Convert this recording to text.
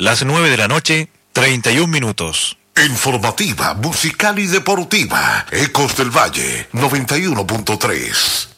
las 9 de la noche, 31 minutos. Informativa, musical y deportiva. Ecos del Valle, 91.3.